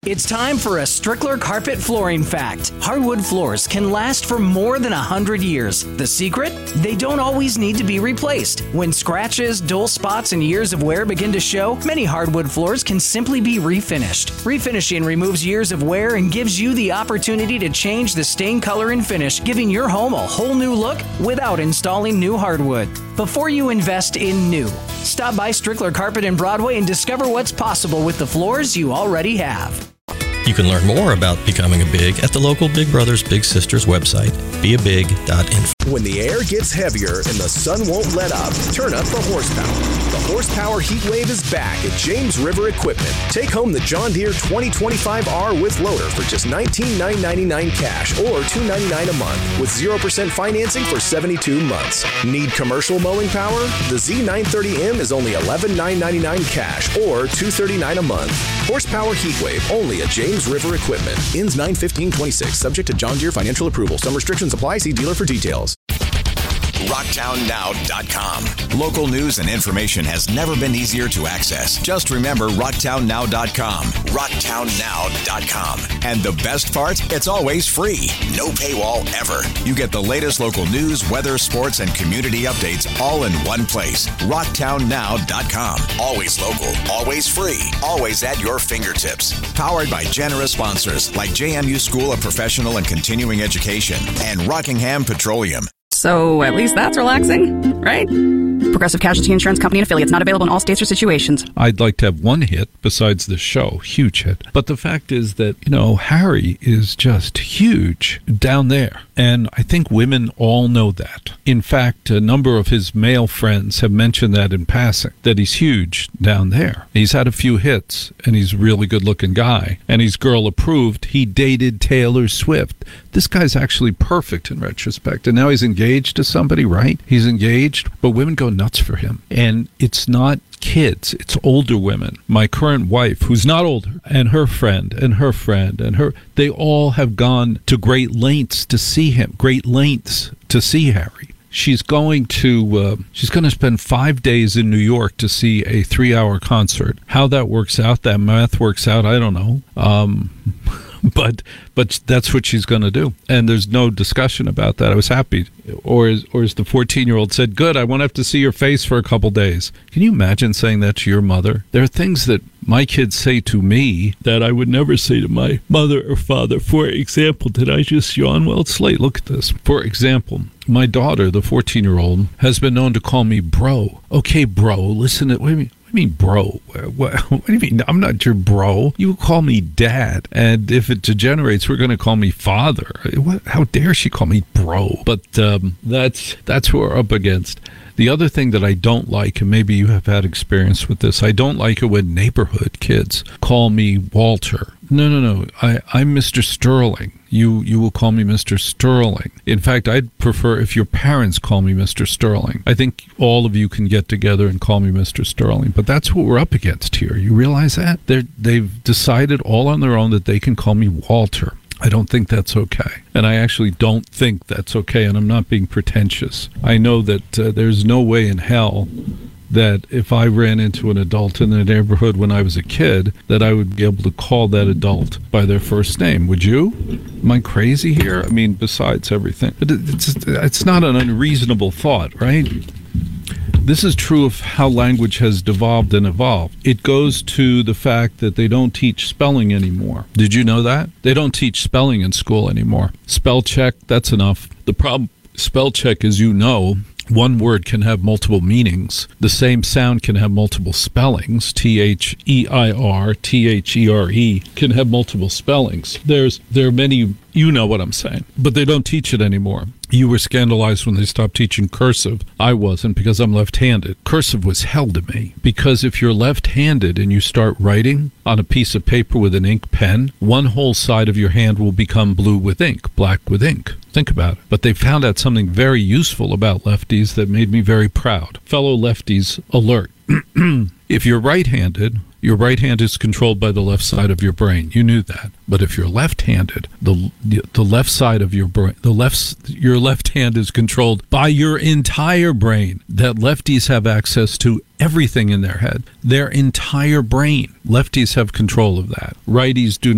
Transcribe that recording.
It's time for a Strickler Carpet Flooring Fact. Hardwood floors can last for more than 100 years. The secret? They don't always need to be replaced. When scratches, dull spots, and years of wear begin to show, many hardwood floors can simply be refinished. Refinishing removes years of wear and gives you the opportunity to change the stain color and finish, giving your home a whole new look without installing new hardwood. Before you invest in new, stop by Strickler Carpet in Broadway and discover what's possible with the floors you already have. You can learn more about becoming a Big at the local Big Brothers Big Sisters website, beabig.info. When the air gets heavier and the sun won't let up, turn up the horsepower. The Horsepower Heat Wave is back at James River Equipment. Take home the John Deere 2025R with loader for just $19,999 cash or $299 a month with 0% financing for 72 months. Need commercial mowing power? The Z930M is only $11,999 cash or $239 a month. Horsepower Heat Wave only at James River Equipment. Ends 9/15/26. Subject to John Deere financial approval. Some restrictions apply. See dealer for details. RocktownNow.com. Local news and information has never been easier to access. Just remember RocktownNow.com. RocktownNow.com. And the best part? It's always free. No paywall ever. You get the latest local news, weather, sports, and community updates all in one place. RocktownNow.com. Always local, always free, always at your fingertips. Powered by generous sponsors like JMU School of Professional and Continuing Education and Rockingham Petroleum. So at least that's relaxing, right? Progressive Casualty Insurance Company and Affiliates, not available in all states or situations. I'd like to have one hit besides the show, huge hit. But the fact is that, Harry is just huge down there. And I think women all know that. In fact, a number of his male friends have mentioned that in passing, that he's huge down there. He's had a few hits, and he's a really good-looking guy. And he's girl-approved. He dated Taylor Swift. This guy's actually perfect in retrospect. And now he's engaged to somebody, right? He's engaged, but women go nuts for him. And it's not kids, it's older women. My current wife, who's not older, and her friend, and her friend, and her, they all have gone to great lengths to see him, Harry. She's going to spend 5 days in New York to see a 3-hour concert. How that works out, that math works out, I don't know. But that's what she's going to do. And there's no discussion about that. I was happy. Or as the 14-year-old said, good, I won't have to see your face for a couple days. Can you imagine saying that to your mother? There are things that my kids say to me that I would never say to my mother or father. For example, did I just yawn? Well, it's late. Look at this. For example, my daughter, the 14-year-old, has been known to call me bro. Okay, bro, listen to what do you mean? What do you mean, bro? What do you mean? I'm not your bro. You call me dad. And if it degenerates, we're going to call me father. How dare she call me bro? But that's what we're up against. The other thing that I don't like, and maybe you have had experience with this, I don't like it when neighborhood kids call me Walter. No. I'm Mr. Sterling. You will call me Mr. Sterling. In fact, I'd prefer if your parents call me Mr. Sterling. I think all of you can get together and call me Mr. Sterling. But that's what we're up against here. You realize that? They've decided all on their own that they can call me Walter. I don't think that's okay. And I actually don't think that's okay, and I'm not being pretentious. I know that there's no way in hell that if I ran into an adult in the neighborhood when I was a kid, that I would be able to call that adult by their first name. Would you? Am I crazy here? I mean, besides everything. It's not an unreasonable thought, right? This is true of how language has devolved and evolved. It goes to the fact that they don't teach spelling anymore. Did you know that? They don't teach spelling in school anymore. Spell check, that's enough. The problem, spell check, as you know, one word can have multiple meanings. The same sound can have multiple spellings. T-H-E-I-R, T-H-E-R-E can have multiple spellings. There are many, you know what I'm saying, but they don't teach it anymore. You were scandalized when they stopped teaching cursive. I wasn't, because I'm left-handed. Cursive was hell to me, because if you're left-handed and you start writing on a piece of paper with an ink pen, one whole side of your hand will become blue with ink, black with ink. Think about it. But they found out something very useful about lefties that made me very proud. Fellow lefties, alert. If you're right-handed, your right hand is controlled by the left side of your brain. You knew that. But if you're left-handed, the left side of your brain, your left hand is controlled by your entire brain. That lefties have access to everything in their head, their entire brain. Lefties have control of that. Righties do